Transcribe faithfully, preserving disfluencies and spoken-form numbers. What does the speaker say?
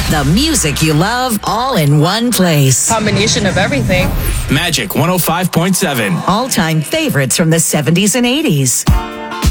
The music you love all in one place. Combination of everything. Magic one oh five point seven. All-time favorites from the seventies and eighties.